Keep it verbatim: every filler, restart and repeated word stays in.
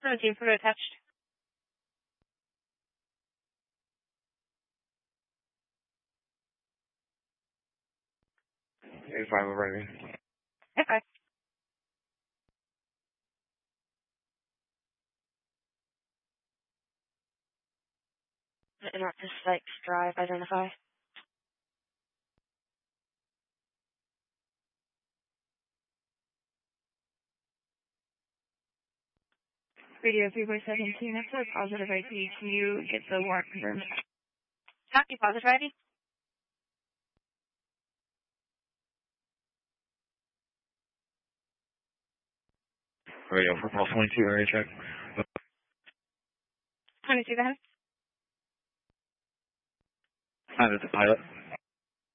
seventeen, photo attached. eight five over. Okay. Interactive Sykes Drive, identify. Radio three point seventeen, that's a positive I D. Can you get the warrant confirmed? Copy, positive I D. Radio for Pulse twenty-two, area check. twenty-two, go ahead. Hi, this is the pilot.